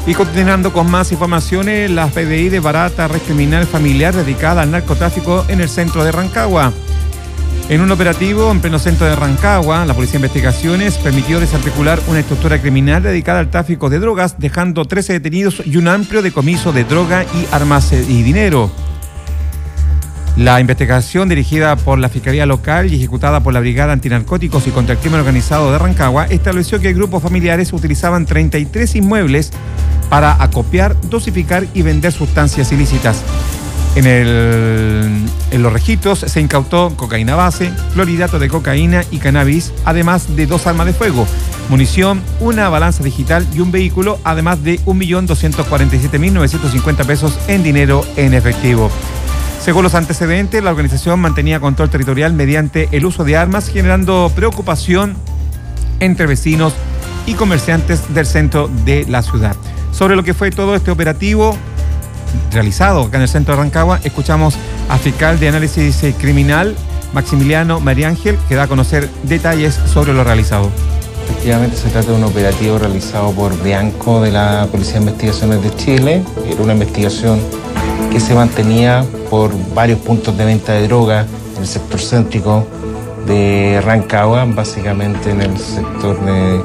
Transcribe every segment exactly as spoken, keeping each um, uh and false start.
Y continuando con más informaciones, la P D I desbarata red criminal familiar dedicada al narcotráfico en el centro de Rancagua. En un operativo en pleno centro de Rancagua, la Policía de Investigaciones permitió desarticular una estructura criminal dedicada al tráfico de drogas, dejando trece detenidos y un amplio decomiso de droga y armas y dinero. La investigación, dirigida por la Fiscalía Local y ejecutada por la Brigada Antinarcóticos y contra el Crimen Organizado de Rancagua, estableció que grupos familiares utilizaban treinta y tres inmuebles para acopiar, dosificar y vender sustancias ilícitas. En, el, en los registros se incautó cocaína base, clorhidrato de cocaína y cannabis, además de dos armas de fuego, munición, una balanza digital y un vehículo, además de un millón doscientos cuarenta y siete mil novecientos cincuenta pesos en dinero en efectivo. Según los antecedentes, la organización mantenía control territorial mediante el uso de armas, generando preocupación entre vecinos y comerciantes del centro de la ciudad. Sobre lo que fue todo este operativo realizado acá en el centro de Rancagua, escuchamos al fiscal de análisis criminal, Maximiliano Mariángel, que da a conocer detalles sobre lo realizado. Efectivamente se trata de un operativo realizado por Brianco de la Policía de Investigaciones de Chile. Era una investigación que se mantenía por varios puntos de venta de droga en el sector céntrico de Rancagua, básicamente en el sector de,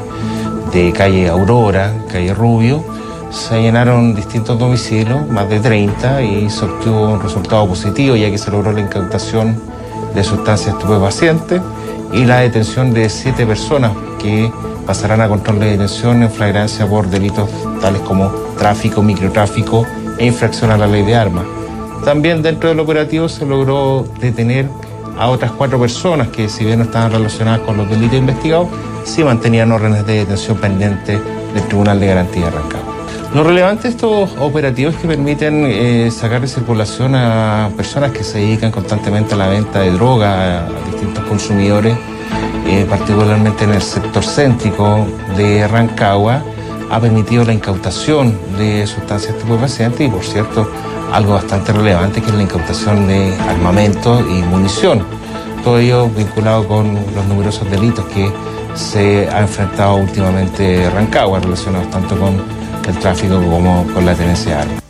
de calle Aurora, calle Rubio. Se llenaron distintos domicilios, más de treinta, y se obtuvo un resultado positivo, ya que se logró la incautación de sustancias estupefacientes y la detención de siete personas que pasarán a control de detención en flagrancia por delitos tales como tráfico, microtráfico e infracción a la ley de armas. También dentro del operativo se logró detener a otras cuatro personas que, si bien no estaban relacionadas con los delitos investigados, sí mantenían órdenes de detención pendientes del Tribunal de Garantía de Rancagua. Lo relevante de estos operativos es que permiten eh, sacar de circulación a personas que se dedican constantemente a la venta de droga a, a distintos consumidores, eh, particularmente en el sector céntrico de Rancagua. Ha permitido la incautación de sustancias estupefacientes y, por cierto, algo bastante relevante, que es la incautación de armamento y munición. Todo ello vinculado con los numerosos delitos que se ha enfrentado últimamente Rancagua, relacionados tanto con el tráfico como con la tenencia de armas.